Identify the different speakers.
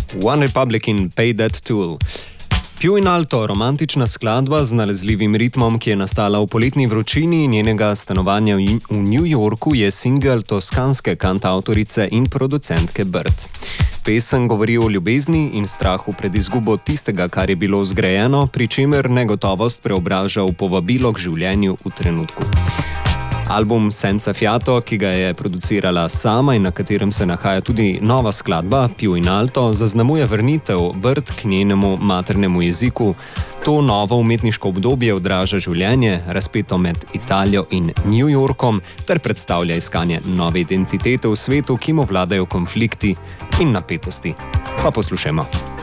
Speaker 1: One Republic in Pay That Tool. Più in alto, romantična skladba z nalezljivim ritmom, ki je nastala v poletni vročini njenega stanovanja v New Yorku, je singel toskanske kantavtorice in producentke Bird. Pesem govori o ljubezni in strahu pred izgubo tistega, kar je bilo zgrajeno, pri čemer negotovost preobraža v povabilo k življenju v trenutku. Album Senza Fiato, ki ga je producirala sama in na katerem se nahaja tudi nova skladba Più in alto, zaznamuje vrnitev Bird k njenemu maternemu jeziku. To novo umetniško obdobje odraža življenje, razpeto med Italijo in New Yorkom, ter predstavlja iskanje nove identitete v svetu, ki mu vladajo konflikti in napetosti. Pa poslušajmo.